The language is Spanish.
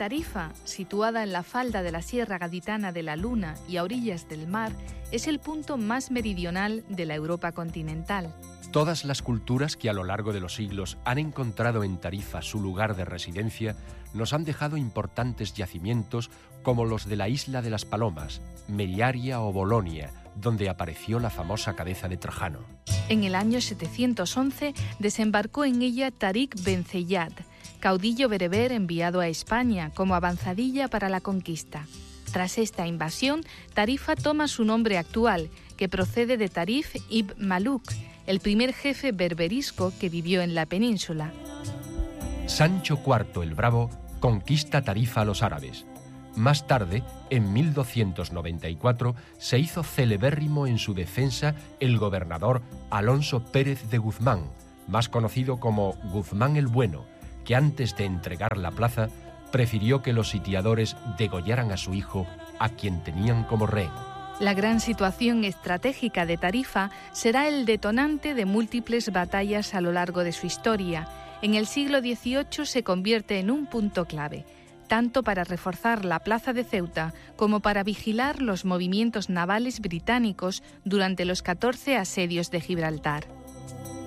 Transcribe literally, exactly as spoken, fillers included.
Tarifa, situada en la falda de la Sierra Gaditana de la Luna y a orillas del mar, es el punto más meridional de la Europa continental. Todas las culturas que a lo largo de los siglos han encontrado en Tarifa su lugar de residencia nos han dejado importantes yacimientos como los de la isla de las Palomas, Mellaria o Bolonia, donde apareció la famosa cabeza de Trajano. En el año setecientos once desembarcó en ella Tarik Ben Zeyad, caudillo bereber enviado a España como avanzadilla para la conquista. Tras esta invasión, Tarifa toma su nombre actual, que procede de Tarif ibn Maluk, el primer jefe berberisco que vivió en la península. Sancho cuarto el Bravo conquista Tarifa a los árabes. Más tarde, en mil doscientos noventa y cuatro, se hizo celebérrimo en su defensa el gobernador Alonso Pérez de Guzmán, más conocido como Guzmán el Bueno, que antes de entregar la plaza, prefirió que los sitiadores degollaran a su hijo, a quien tenían como rehén. La gran situación estratégica de Tarifa será el detonante de múltiples batallas a lo largo de su historia. En el siglo dieciocho se convierte en un punto clave, tanto para reforzar la plaza de Ceuta como para vigilar los movimientos navales británicos durante los catorce asedios de Gibraltar.